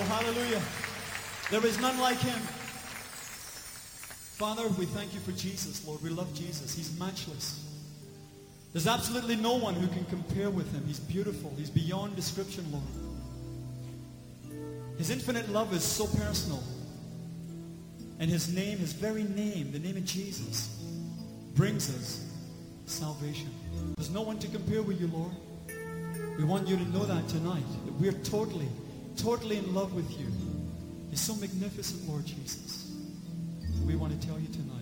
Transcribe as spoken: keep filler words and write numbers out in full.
hallelujah. There is none like him. Father, we thank you for Jesus, Lord. We love Jesus. He's matchless. There's absolutely no one who can compare with him. He's beautiful. He's beyond description, Lord. His infinite love is so personal. And his name, his very name, the name of Jesus, brings us salvation. There's no one to compare with you, Lord. We want you to know that tonight, that we're totally, totally in love with you. You're so magnificent, Lord Jesus. We want to tell you tonight.